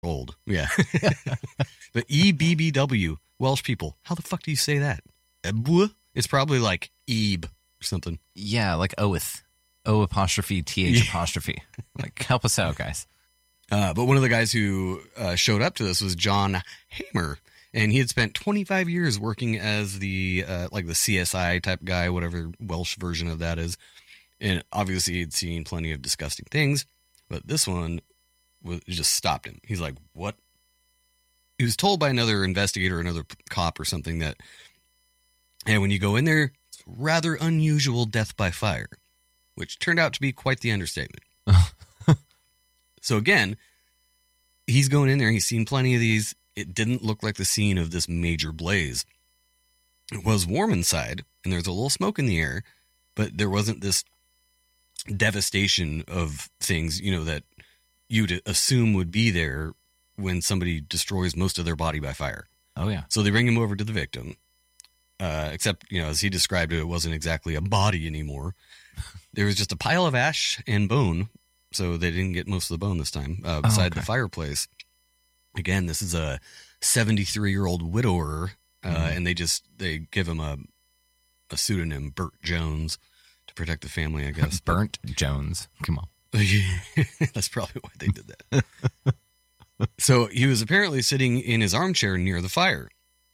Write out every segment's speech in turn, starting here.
old. Yeah. But EBBW, Welsh people, how the fuck do you say that? Ebwa? It's probably like Ebe or something. Yeah, like Oath. O apostrophe TH apostrophe. Like, help us out, guys. But one of the guys who showed up to this was John Hamer. And he had spent 25 years working as the like the CSI type guy, whatever Welsh version of that is. And obviously he'd seen plenty of disgusting things. But this one just stopped him. He's like, what? He was told by another investigator, another cop or something that, hey, when you go in there, it's rather unusual death by fire, which turned out to be quite the understatement. So again, he's going in there. He's seen plenty of these. It didn't look like the scene of this major blaze. It was warm inside, and there's a little smoke in the air, but there wasn't this devastation of things, that you'd assume would be there when somebody destroys most of their body by fire. Oh, yeah. So they bring him over to the victim. Except, as he described it, it wasn't exactly a body anymore. There was just a pile of ash and bone, so they didn't get most of the bone this time, beside the fireplace. Again, this is a 73-year-old widower, and they give him a pseudonym, Burt Jones, to protect the family, I guess. Burnt Jones. Come on. That's probably why they did that. So he was apparently sitting in his armchair near the fire.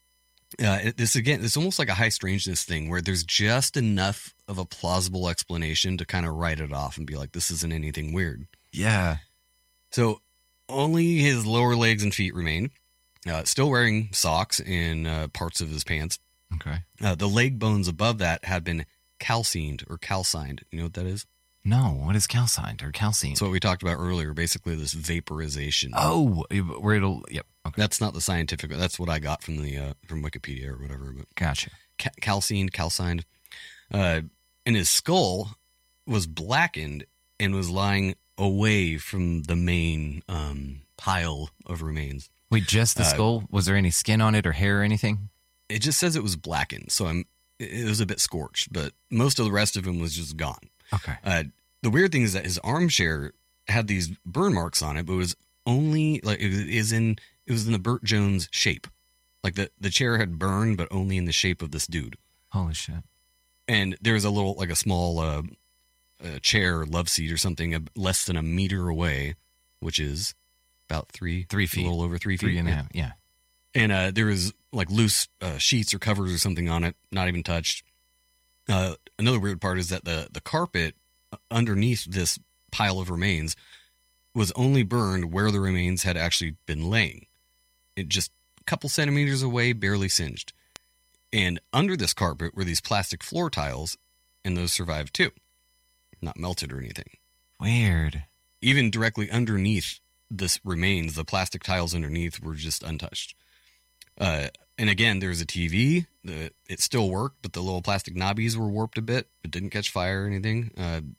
It's almost like a high strangeness thing where there's just enough of a plausible explanation to kind of write it off and be like, this isn't anything weird. Yeah. So only his lower legs and feet remained, still wearing socks and parts of his pants. Okay. The leg bones above that had been calcined or calcined. You know what that is? No. What is calcined or calcined? That's what we talked about earlier. Basically, this vaporization. Oh, where it'll. Yep. Okay. That's not the scientific. That's what I got from from Wikipedia or whatever. But gotcha. Calcined. And his skull was blackened and was lying away from the main pile of remains. Wait, just the skull? Was there any skin on it or hair or anything? It just says it was blackened, so it was a bit scorched, but most of the rest of him was just gone. Okay. The weird thing is that his armchair had these burn marks on it, but it was only like it was in the Burt Jones shape. Like the chair had burned, but only in the shape of this dude. Holy shit. And there was a small chair, love seat or something less than a meter away, which is about 3 feet, a little over 3 feet. 3.5, yeah. And there was like loose sheets or covers or something on it, not even touched. Another weird part is that the carpet underneath this pile of remains was only burned where the remains had actually been laying. It just a couple centimeters away, barely singed. And under this carpet were these plastic floor tiles, and those survived too. Not melted or anything. Weird. Even directly underneath this remains, the plastic tiles underneath were just untouched. And again, there's a TV. It still worked, but the little plastic knobbies were warped a bit. It didn't catch fire or anything.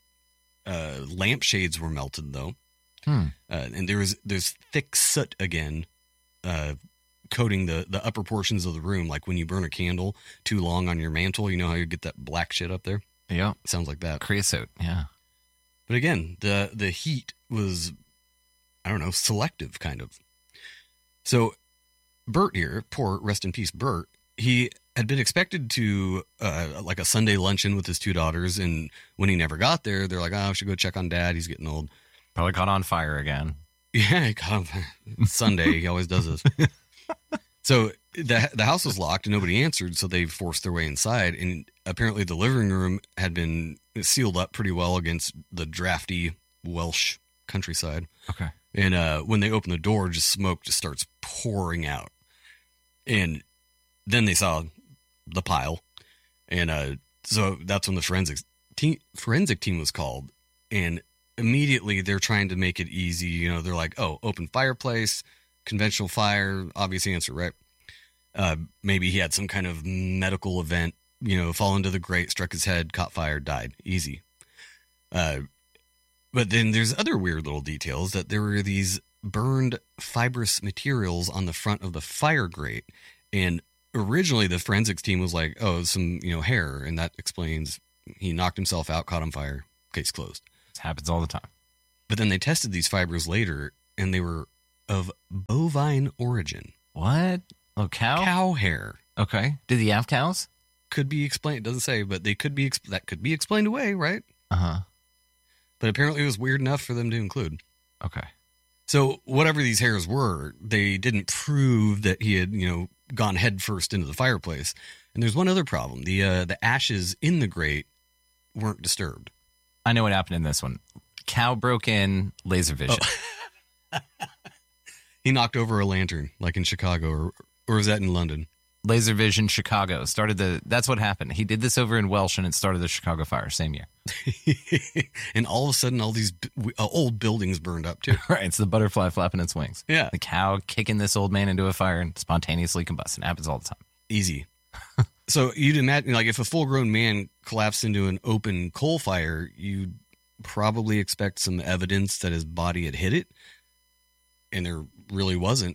Lampshades were melted, though. And there's thick soot again, coating the upper portions of the room. Like when you burn a candle too long on your mantle, you know how you get that black shit up there? Yeah. Sounds like that. Creosote, yeah. But again, the heat was, I don't know, selective kind of. So Burt here, poor rest in peace Burt, he had been expected to like a Sunday luncheon with his two daughters, and when he never got there, they're like, oh, I should go check on Dad. He's getting old. Probably caught on fire again. Yeah, he caught on fire. Sunday, he always does this. So the house was locked and nobody answered, so they forced their way inside, and apparently the living room had been sealed up pretty well against the drafty Welsh countryside. Okay. And when they open the door, smoke just starts pouring out. And then they saw the pile. And so that's when the forensic team was called. And immediately they're trying to make it easy. You know, they're like, oh, open fireplace, conventional fire, obvious answer, right? Maybe he had some kind of medical event, fall into the grate, struck his head, caught fire, died. Easy. But then there's other weird little details that there were these burned fibrous materials on the front of the fire grate. And originally the forensics team was like, oh, some, hair. And that explains he knocked himself out, caught on fire, case closed. This happens all the time. But then they tested these fibers later and they were of bovine origin. What? Oh, cow? Cow hair. Okay. Did he have cows? Could be explained. It doesn't say, but they could be. That could be explained away, right? Uh-huh. But apparently it was weird enough for them to include. Okay. So whatever these hairs were, they didn't prove that he had, gone headfirst into the fireplace. And there's one other problem. The ashes in the grate weren't disturbed. I know what happened in this one. Cow broke in, laser vision. Oh. He knocked over a lantern, like in Chicago, or was that in London? Laser vision, Chicago. That's what happened. He did this over in Welsh, and it started the Chicago fire, same year. And all of a sudden, all these old buildings burned up, too. Right, it's the butterfly flapping its wings. Yeah. The cow kicking this old man into a fire and spontaneously combusting. It happens all the time. Easy. So you'd imagine, like, if a full-grown man collapsed into an open coal fire, you'd probably expect some evidence that his body had hit it. And there really wasn't.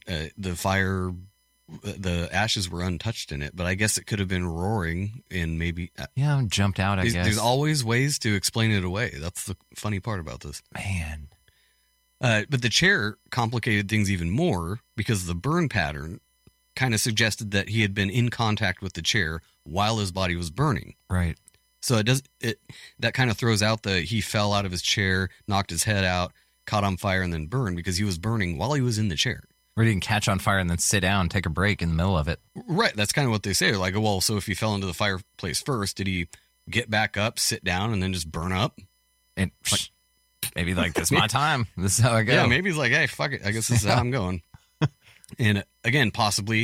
The ashes were untouched in it, but I guess it could have been roaring and maybe... Yeah, jumped out, I guess. There's always ways to explain it away. That's the funny part about this. Man. But the chair complicated things even more because the burn pattern kind of suggested that he had been in contact with the chair while his body was burning. Right. So that kind of throws out he fell out of his chair, knocked his head out, caught on fire, and then burned because he was burning while he was in the chair. Or he didn't catch on fire and then sit down, take a break in the middle of it. Right. That's kind of what they say. Like, well, so if he fell into the fireplace first, did he get back up, sit down, and then just burn up? And maybe like, this is my time. This is how I go. Yeah, maybe he's like, hey, fuck it. I guess this is how I'm going. And again, possible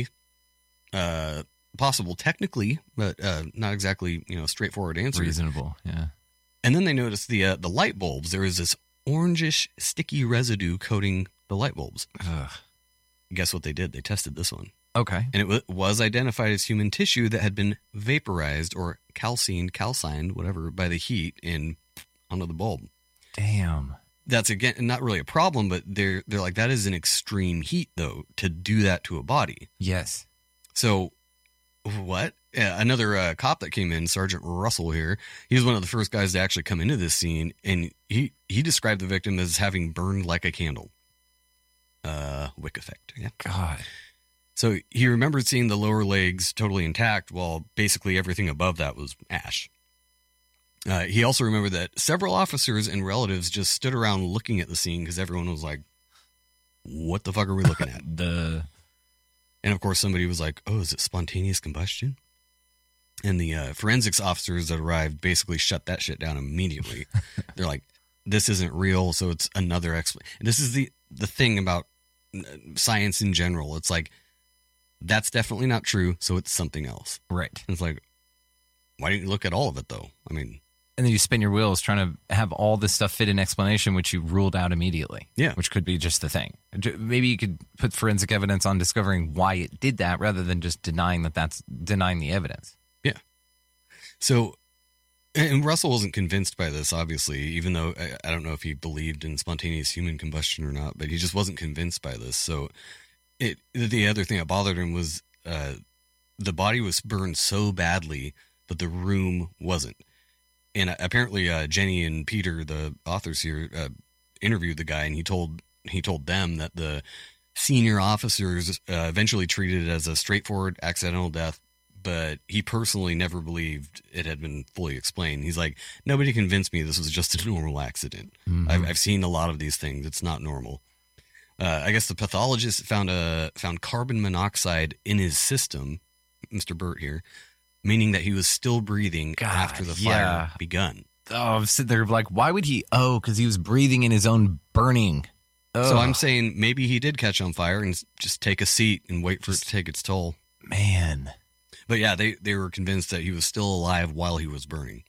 technically, but not exactly, straightforward answer. Reasonable, yeah. And then they noticed the light bulbs. There was this orangish, sticky residue coating the light bulbs. Ugh. Guess what they did? They tested this one. Okay. And it was identified as human tissue that had been vaporized or calcined, whatever, by the heat onto the bulb. Damn. That's, again, not really a problem, but they're like, that is an extreme heat, though, to do that to a body. Yes. So, what? Yeah, another cop that came in, Sergeant Russell here, he was one of the first guys to actually come into this scene, and he described the victim as having burned like a candle. Wick effect, yeah. God. So he remembered seeing the lower legs totally intact, while basically everything above that was ash. He also remembered that several officers and relatives just stood around looking at the scene because everyone was like, what the fuck are we looking at? Duh. And of course somebody was like, oh, is it spontaneous combustion? And the forensics officers that arrived basically shut that shit down immediately. They're like, this isn't real, so it's another explanation. This is the thing about science in general. It's like, that's definitely not true, so it's something else. Right. And it's like, why didn't you look at all of it, though? I mean... And then you spin your wheels trying to have all this stuff fit in explanation, which you ruled out immediately. Yeah. Which could be just the thing. Maybe you could put forensic evidence on discovering why it did that rather than just denying the evidence. Yeah. So, and Russell wasn't convinced by this, obviously, even though I don't know if he believed in spontaneous human combustion or not, but he just wasn't convinced by this. So the other thing that bothered him was the body was burned so badly, but the room wasn't. And apparently Jenny and Peter, the authors here, interviewed the guy, and he told them that the senior officers eventually treated it as a straightforward accidental death, but he personally never believed it had been fully explained. He's like, nobody convinced me this was just a normal accident. Mm-hmm. I've seen a lot of these things. It's not normal. I guess the pathologist found carbon monoxide in his system, Mr. Burt here, meaning that he was still breathing after the fire begun. Oh, I'm sitting there like, why would he? Oh, because he was breathing in his own burning. Oh. So I'm saying maybe he did catch on fire and just take a seat and wait for it to take its toll. Man. But yeah, they were convinced that he was still alive while he was burning.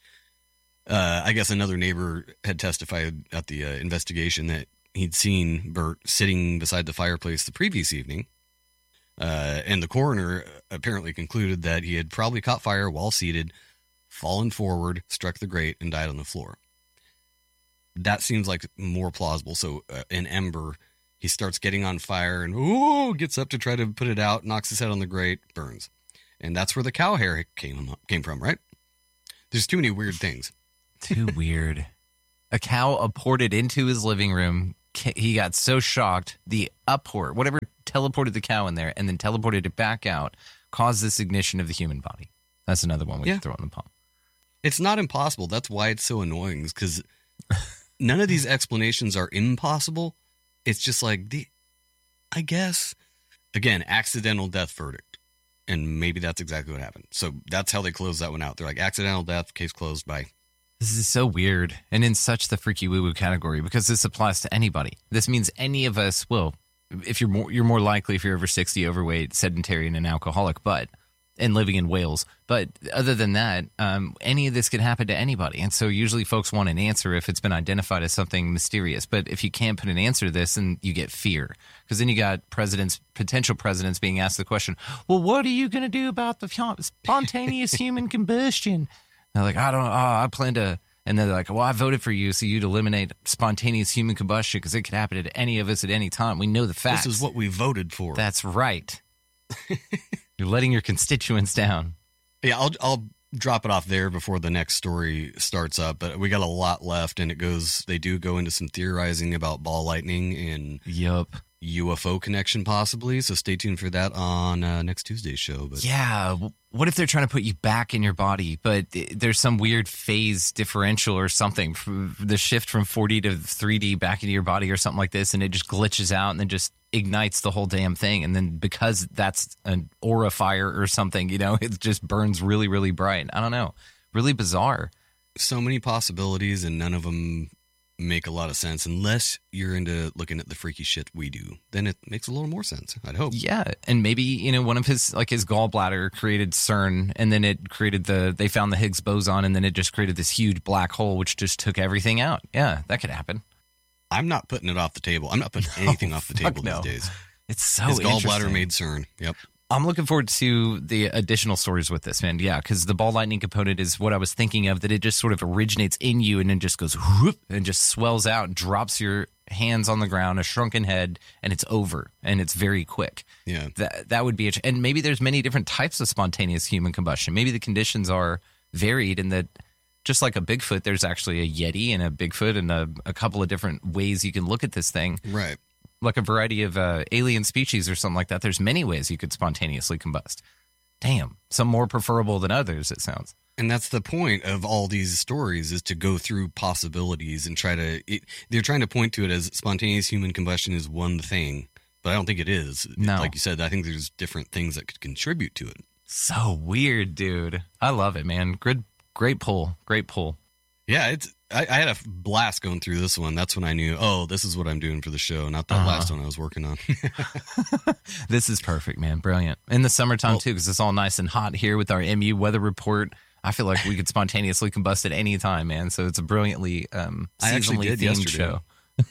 I guess another neighbor had testified at the investigation that he'd seen Burt sitting beside the fireplace the previous evening. And the coroner apparently concluded that he had probably caught fire while seated, fallen forward, struck the grate, and died on the floor. That seems like more plausible. So in Ember, he starts getting on fire and gets up to try to put it out, knocks his head on the grate, burns. And that's where the cow hair came from, right? There's too many weird things. Too weird. A cow poured it into his living room, he got so shocked, the upport, whatever teleported the cow in there and then teleported it back out, caused this ignition of the human body. That's another one we can throw in the palm. It's not impossible. That's why it's so annoying, because none of these explanations are impossible. It's just like, I guess, again, accidental death verdict. And maybe that's exactly what happened. So that's how they close that one out. They're like, accidental death, case closed, bye. This is so weird and in such the freaky woo-woo category, because this applies to anybody. This means any of us will, if you're more likely if you're over 60, overweight, sedentary, and an alcoholic, and living in Wales. But other than that, any of this could happen to anybody. And so usually folks want an answer if it's been identified as something mysterious. But if you can't put an answer to this, then you get fear. Because then you got potential presidents being asked the question, well, what are you going to do about the spontaneous human combustion? They're like, I plan to. And they're like, well, I voted for you so you'd eliminate spontaneous human combustion because it could happen to any of us at any time. We know the facts. This is what we voted for. That's right. You're letting your constituents down. Yeah, I'll drop it off there before the next story starts up. But we got a lot left, and they do go into some theorizing about ball lightning and UFO connection possibly. So stay tuned for that on next Tuesday's show. But yeah, what if they're trying to put you back in your body, but there's some weird phase differential or something, the shift from 4D to 3D back into your body or something like this, and it just glitches out and then just ignites the whole damn thing. And then because that's an aura fire or something, it just burns really, really bright. I don't know. Really bizarre. So many possibilities, and none of them make a lot of sense unless you're into looking at the freaky shit we do. Then it makes a little more sense, I'd hope. Yeah, and maybe one of his gallbladder created CERN, and then it created they found the Higgs boson, and then it just created this huge black hole which just took everything out. Yeah, that could happen. I'm not putting it off the table. I'm not putting anything off the table these days. It's so his interesting. gallbladder made CERN. Yep. I'm looking forward to the additional stories with this, man. Yeah, because the ball lightning component is what I was thinking of, that it just sort of originates in you and then just goes whoop and just swells out and drops your hands on the ground, a shrunken head, and it's over. And it's very quick. Yeah. That would be and maybe there's many different types of spontaneous human combustion. Maybe the conditions are varied in that, just like a Bigfoot, there's actually a Yeti and a Bigfoot and a couple of different ways you can look at this thing. Right. Like a variety of alien species or something like that. There's many ways you could spontaneously combust. Damn. Some more preferable than others, it sounds. And that's the point of all these stories, is to go through possibilities and they're trying to point to it as spontaneous human combustion is one thing, but I don't think it is. No. Like you said, I think there's different things that could contribute to it. So weird, dude. I love it, man. Great pull. Great pull. Yeah, I had a blast going through this one. That's when I knew, this is what I'm doing for the show, not that last one I was working on. This is perfect, man. Brilliant. In the summertime, too, because it's all nice and hot here with our MU weather report. I feel like we could spontaneously combust at any time, man. So it's a brilliantly seasonally themed show.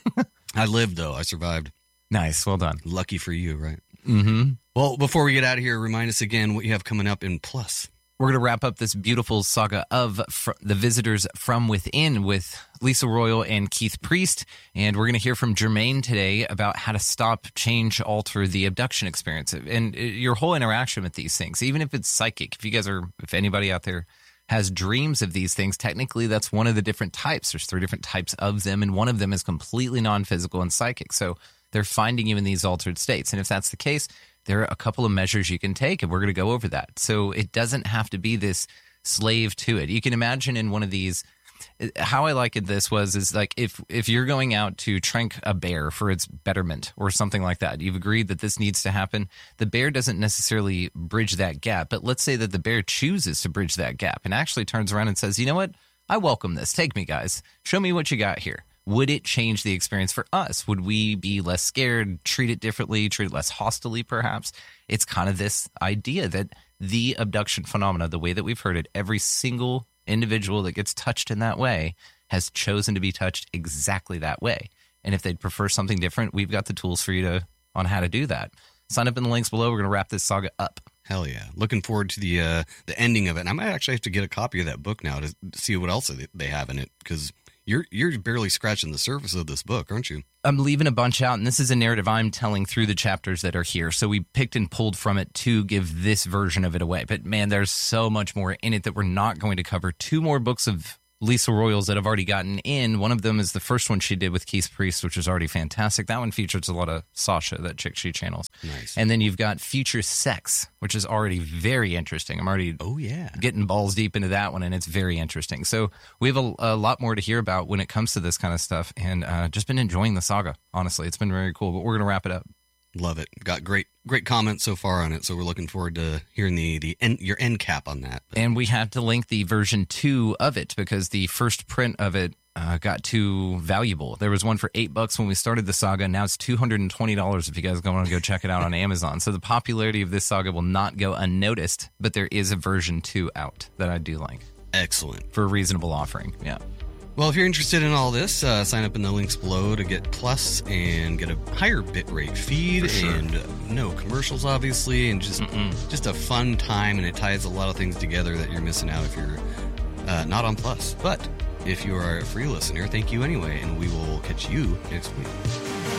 I lived, though. I survived. Nice. Well done. Lucky for you, right? Mm-hmm. Well, before we get out of here, remind us again what you have coming up in Plus. We're going to wrap up this beautiful saga of The Visitors from Within with Lisa Royal and Keith Priest. And we're going to hear from Jermaine today about how to stop, change, alter the abduction experience and your whole interaction with these things, even if it's psychic. If anybody out there has dreams of these things, technically that's one of the different types. There's 3 different types of them, and one of them is completely non-physical and psychic. So they're finding you in these altered states. And if that's the case, there are a couple of measures you can take, and we're going to go over that. So it doesn't have to be this slave to it. You can imagine in one of these, how I likened this is like if you're going out to trank a bear for its betterment or something like that, you've agreed that this needs to happen. The bear doesn't necessarily bridge that gap, but let's say that the bear chooses to bridge that gap and actually turns around and says, you know what? I welcome this. Take me, guys. Show me what you got here. Would it change the experience for us? Would we be less scared, treat it differently, treat it less hostilely, perhaps? It's kind of this idea that the abduction phenomena, the way that we've heard it, every single individual that gets touched in that way has chosen to be touched exactly that way. And if they'd prefer something different, we've got the tools for you on how to do that. Sign up in the links below. We're going to wrap this saga up. Hell yeah. Looking forward to the ending of it. And I might actually have to get a copy of that book now to see what else they have in it, because You're barely scratching the surface of this book, aren't you? I'm leaving a bunch out, and this is a narrative I'm telling through the chapters that are here. So we picked and pulled from it to give this version of it away. But man, there's so much more in it that we're not going to cover. 2 more books of Lisa Royals that have already gotten in. One of them is the first one she did with Keith Priest, which was already fantastic. That one features a lot of Sasha, that chick she channels. Nice. And then you've got Future Sex, which is already very interesting. I'm already getting balls deep into that one, and it's very interesting. So we have a lot more to hear about when it comes to this kind of stuff, and just been enjoying the saga, honestly. It's been very cool, but we're going to wrap it up. Love it. Got great comments so far on it, so we're looking forward to hearing your end cap on that. And we had to link the version 2 of it because the first print of it got too valuable. There was one for $8 when we started the saga. Now it's $220 if you guys want to go check it out on Amazon. So the popularity of this saga will not go unnoticed, but there is a version 2 out that I do like. Excellent. For a reasonable offering, yeah. Well, if you're interested in all this, sign up in the links below to get Plus and get a higher bitrate feed and no commercials, obviously, and just a fun time, and it ties a lot of things together that you're missing out if you're not on Plus. But if you are a free listener, thank you anyway, and we will catch you next week.